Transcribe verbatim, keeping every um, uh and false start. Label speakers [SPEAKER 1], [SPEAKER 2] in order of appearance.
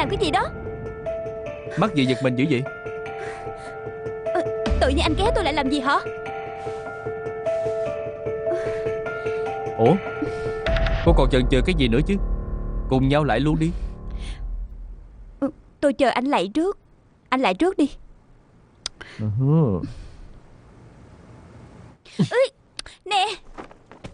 [SPEAKER 1] cái gì đó?
[SPEAKER 2] Mắc gì giật mình dữ vậy?
[SPEAKER 1] ờ, Tự nhiên anh kéo tôi lại làm gì hả?
[SPEAKER 2] Ủa, cô còn chần chừ cái gì nữa chứ? Cùng nhau lại luôn đi.
[SPEAKER 1] ừ, Tôi chờ anh lại trước. Anh lại trước đi.
[SPEAKER 2] uh-huh.
[SPEAKER 1] Ê, nè.